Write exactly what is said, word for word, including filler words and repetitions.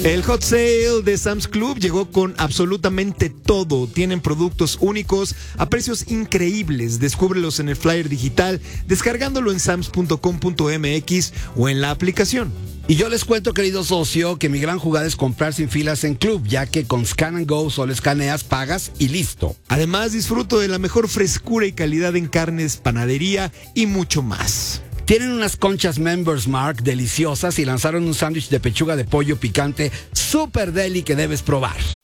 El Hot Sale de Sam's Club llegó con absolutamente todo. Tienen productos únicos a precios increíbles. Descúbrelos en el flyer digital, descargándolo en sams punto com punto m x o en la aplicación. Y yo les cuento, querido socio, que mi gran jugada es comprar sin filas en Club, ya que con Scan and Go solo escaneas, pagas y listo. Además, disfruto de la mejor frescura y calidad en carnes, panadería y mucho más. Tienen unas conchas Members Mark deliciosas y lanzaron un sándwich de pechuga de pollo picante super deli que debes probar.